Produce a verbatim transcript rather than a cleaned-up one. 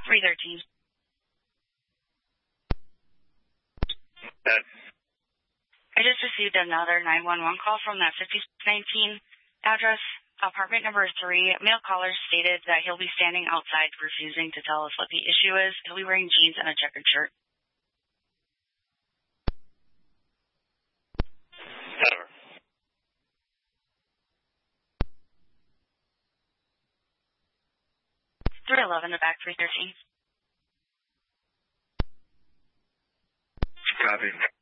three thirteen. That. I just received another nine one one call from that fifty-six nineteen address, apartment number three. Male caller stated that he'll be standing outside refusing to tell us what the issue is. He'll be wearing jeans and a checkered shirt. Over. three eleven to back three thirteen. Copy.